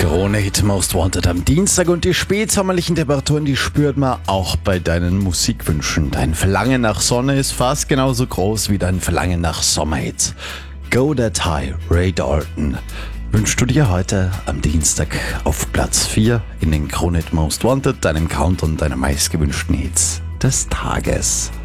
Krone Hit Most Wanted am Dienstag und die spätsommerlichen Temperaturen, die spürt man auch bei deinen Musikwünschen. Dein Verlangen nach Sonne ist fast genauso groß wie dein Verlangen nach Sommerhits. Go That High, Ray Dalton, wünschst du dir heute am Dienstag auf Platz 4 in den Krone Hit Most Wanted, deinem Countdown deiner meistgewünschten Hits des Tages.